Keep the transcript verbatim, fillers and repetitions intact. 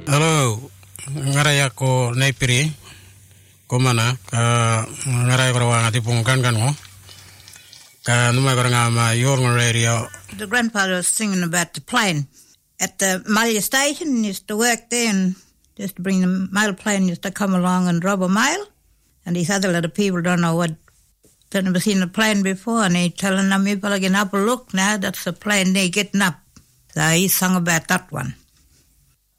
Hello, ngaray ako Naipiri, kumana, ka ngaray ko rawa ngati pungkan kan mo, ka numay ko nga ma Yorngon Radio. The grandfather was singing about the plane. At the Malya station, used to work there and just to bring the mail plane, used to come along and drop a mail. And these other little people don't know what, they've never seen a plane before, and they telling them, people are getting up and look now, that's the plane, they getting up. So he sung about that one.